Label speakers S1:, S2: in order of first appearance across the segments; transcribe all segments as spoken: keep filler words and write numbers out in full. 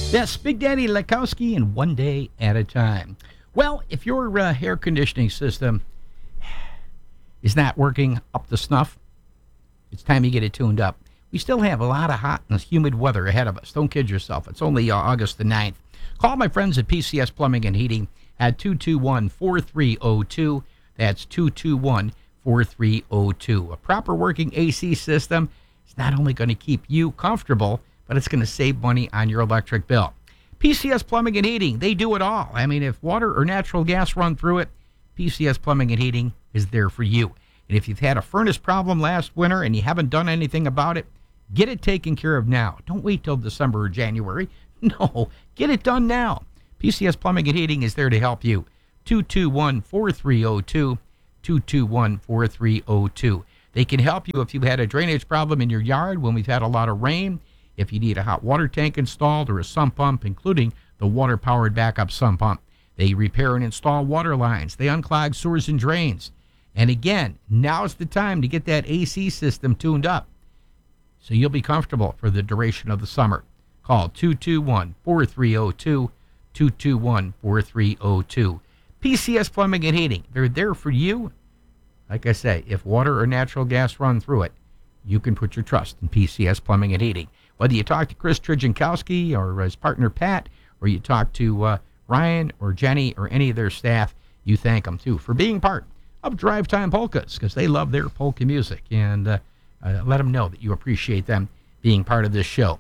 S1: Yes, Big Daddy Lekowski and One Day at a Time. Well, if your uh, air conditioning system is not working up to snuff, it's time you get it tuned up. We still have a lot of hot and humid weather ahead of us. Don't kid yourself. It's only uh, August the ninth. Call my friends at P C S Plumbing and Heating at two two one, four three zero two. That's two two one, four three zero two. A proper working A C system is not only going to keep you comfortable, but it's going to save money on your electric bill. P C S Plumbing and Heating, they do it all. I mean, if water or natural gas run through it, P C S Plumbing and Heating is there for you. And if you've had a furnace problem last winter and you haven't done anything about it, get it taken care of now. Don't wait till December or January. No, get it done now. P C S Plumbing and Heating is there to help you. two two one, four three zero two, two two one, four three zero two. They can help you if you've had a drainage problem in your yard when we've had a lot of rain, if you need a hot water tank installed or a sump pump, including the water-powered backup sump pump. They repair and install water lines. They unclog sewers and drains. And again, now's the time to get that A C system tuned up so you'll be comfortable for the duration of the summer. Call two two one, four three zero two, two two one, four three zero two. P C S Plumbing and Heating, they're there for you. Like I say, if water or natural gas run through it, you can put your trust in P C S Plumbing and Heating. Whether you talk to Chris Trijankowski or his partner Pat, or you talk to uh, Ryan or Jenny or any of their staff, you thank them too for being part of Drive Time Polkas, because they love their polka music, and uh, uh, let them know that you appreciate them being part of this show.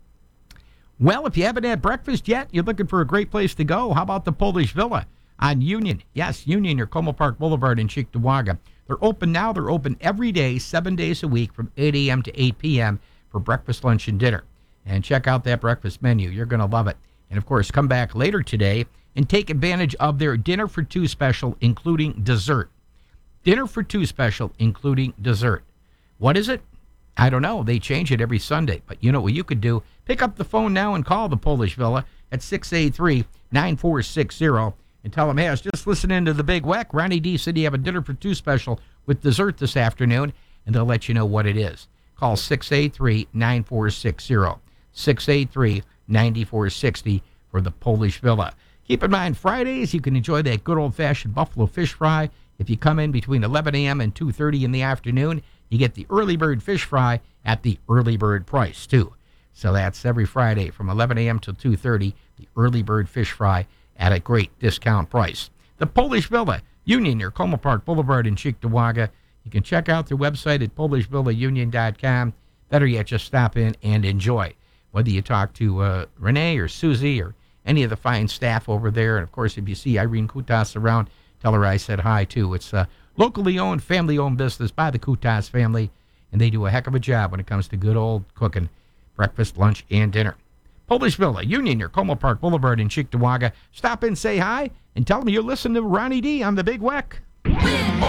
S1: Well, if you haven't had breakfast yet, you're looking for a great place to go, how about the Polish Villa on Union? Yes, Union, your Como Park Boulevard in Cheektowaga. They're open now. They're open every day, seven days a week from eight a.m. to eight p.m. for breakfast, lunch, and dinner. And check out that breakfast menu. You're going to love it. And, of course, come back later today and take advantage of their Dinner for Two special, including dessert. Dinner for Two special, including dessert. What is it? I don't know. They change it every Sunday. But you know what you could do? Pick up the phone now and call the Polish Villa at six eight three, nine four six zero and tell them, hey, I was just listening to the Big Weck. Ronnie D said you have a Dinner for Two special with dessert this afternoon, and they'll let you know what it is. Call six eight three, nine four six zero, six eight three, nine four six zero for the Polish Villa. Keep in mind, Fridays, you can enjoy that good old-fashioned buffalo fish fry. If you come in between eleven a.m. and two thirty in the afternoon, you get the early bird fish fry at the early bird price, too. So that's every Friday from eleven a.m. till two thirty, the early bird fish fry at a great discount price. The Polish Villa, Union, near Como Park Boulevard in Cheektowaga. You can check out their website at polish villa union dot com. Better yet, just stop in and enjoy. Whether you talk to uh, Renee or Susie or any of the fine staff over there. And, of course, if you see Irene Kutas around, tell her I said hi, too. It's a locally owned, family-owned business by the Kutas family, and they do a heck of a job when it comes to good old cooking, breakfast, lunch, and dinner. Polish Villa, Union, near Como Park Boulevard in Cheektowaga. Stop in, say hi, and tell them you're listening to Ronnie D on the Big Weck.